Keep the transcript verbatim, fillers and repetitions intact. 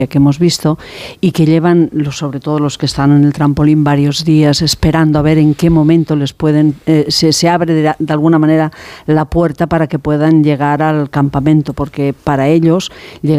que hemos visto y que llevan, los, sobre todo los que están en el trampolín, varios días esperando a ver en qué momento les pueden eh, se, se abre de, de alguna manera la puerta para que puedan llegar al campamento, porque para ellos llegar